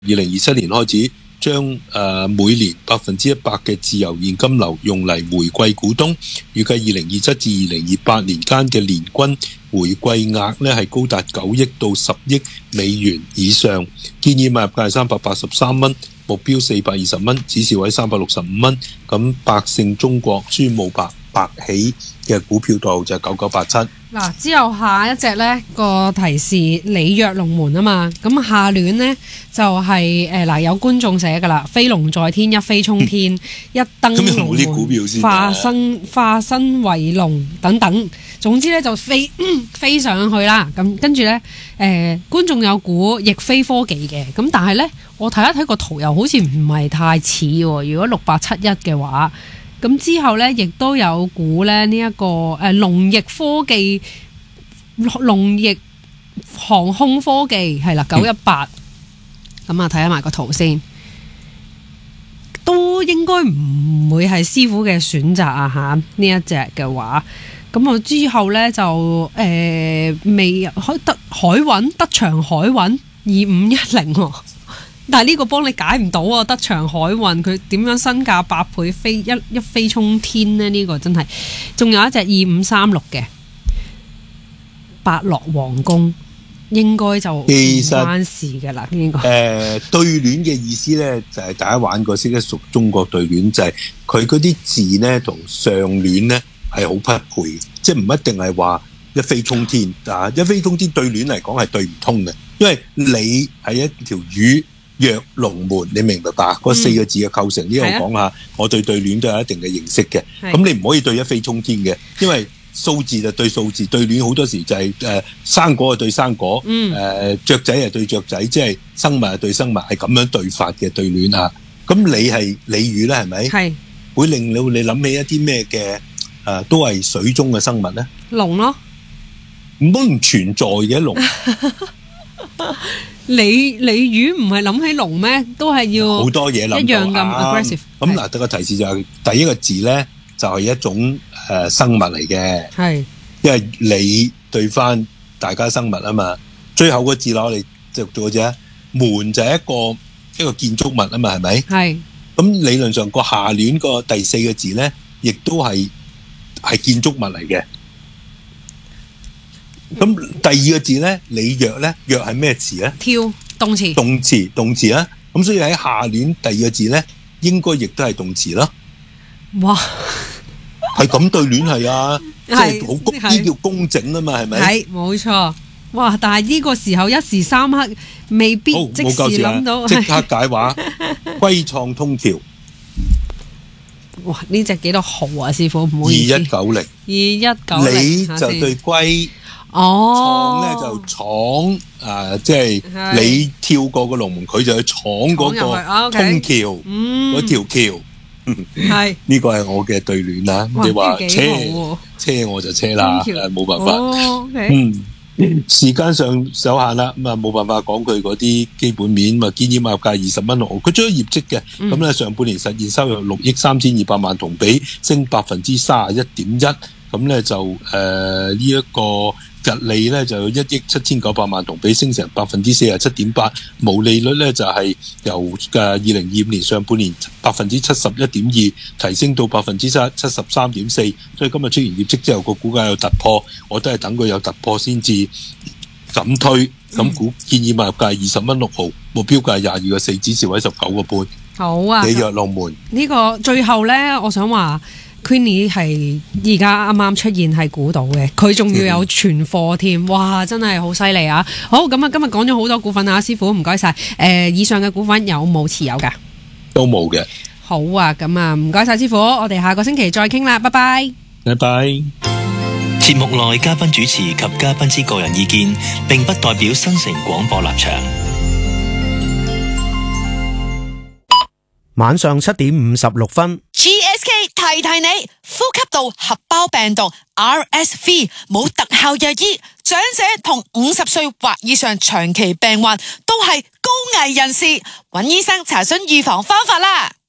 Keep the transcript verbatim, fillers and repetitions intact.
二零二七年開始將誒、呃、每年百分之一百嘅自由現金流用嚟回饋股東，預計二零二七至二零二八年間嘅年均回饋額咧係高達九億到十億美元以上，建議買入價係三百八十三蚊，目標四百二十蚊，指示位三百六十五蚊。咁百勝中國、宣武白白起嘅股票代號就係九九八七。 嗱，之後下一隻咧個提示里約龍門啊嘛，咁下聯咧就係誒嗱有觀眾寫噶啦，飛龍在天，一飛衝天，嗯、一登龍門，化身化身為龍等等，總之咧就飛、嗯、飛上去啦。咁跟住咧誒觀眾有估易飛科技嘅，咁但係咧我睇一睇個圖又好似唔係太似喎。如果六八七一嘅話。咁之後咧，亦都有估咧呢一個誒龍翼科技、龍翼航空科技係啦，九一八。咁啊，睇下埋個圖先，都應該唔會係師傅嘅選擇啊嚇！呢一隻嘅話，咁我之後咧就誒、呃、未開德海運德祥海運二五一零喎。但係呢個幫你解唔到啊！德祥海運佢點樣身價八倍飛一一飛衝天呢？呢、這個真係，仲有一隻二五三六嘅百樂皇宮，應該就唔關事嘅啦。呢個誒對聯嘅意思咧，就係、是、大家玩過識得熟中國對聯，就係佢嗰啲字咧同上聯咧係好匹配，即係唔一定係話一飛衝天啊！一飛衝天對聯嚟講係對唔通嘅，因為你係一條魚。躍龍門，你明唔明白？嗰四個字嘅構成，呢度講下，我對對聯都有一定嘅認識嘅。咁你唔可以對一飛衝天嘅，因為數字就對數字，對聯好多時就係、是、誒、呃、生果就對生果，誒、嗯呃、雀仔係對雀仔，即係生物係對生物，係咁樣對法嘅對聯啊。咁你係鯉魚咧，係咪？係會令到你諗起一啲咩嘅誒，都係水中嘅生物咧？ 龍咯， 唔好唔存在嘅龍。 鯉鯉魚唔係諗起龍咩？都係要好多嘢諗一樣咁 aggressive。 咁嗱，得個提示就係第一個字咧，就係一種誒生物嚟嘅。係，因為你對翻大家生物啊嘛。最後個字攞嚟就做咗啫。門就係一個一個建築物啊嘛，係咪？係。咁理論上個下聯個第四個字咧，亦都係係建築物嚟嘅。咁第二個字咧，里約咧，約係咩詞咧？ 跳動詞。 動詞動詞啊！咁所以喺下聯第二個字咧，應該亦都係動詞咯。哇！係咁對聯係啊，即係好公，呢叫工整啊嘛，係咪？係冇錯。哇！但係呢個時候一時三刻未必即時諗到，即刻解話。歸創通橋。 哇！呢隻幾多號啊，師傅？唔好意思。二一九零。二一九零。 你就對龜。 哦， 闖咧就闖啊！即係你跳過個龍門，佢就去闖嗰個通橋，嗰條橋。係呢個係我嘅對聯啦。你話車車我就車啦，冇辦法。哦 okay、嗯，時間上有限啦，咁啊冇辦法講佢嗰啲基本面。咁啊建議買入價二十蚊六毫。佢出咗業績嘅，咁、嗯、咧上半年實現收入六億三千二百萬，同比升百分之三十一點一。咁咧就誒呢一個。日利咧就有一億七千九百萬，同比升成百分之四十七點八，毛利率咧就係由嘅二零二五年上半年百分之七十一點二提升到百分之七七十三點四，所以今日出完業績之後個股價有突破，我都係等佢有突破先至咁推，咁股建議買入價二十蚊六毫，目標價廿二個四，指示位十九個半。好啊，里約龍門呢個最後咧，我想話。Queenie 係而家啱啱出現係估到嘅，佢仲要有存貨添，哇！真係好犀利啊！好，咁啊，今日講咗好多股份啊，師傅唔該晒。誒、呃，以上嘅股份有冇持有㗎？ 都冇嘅。 好啊，咁啊，唔該晒師傅，我哋下個星期再傾啦，拜拜。 拜拜。 節目內嘉賓主持及嘉賓之個人意見，並不代表新城廣播立場。 晚上七點五十六分。 G S K 提提你，呼吸道合胞病毒 R S V 冇特效藥醫，長者同五十歲或以上長期病患都係高危人士，揾醫生查詢預防方法啦。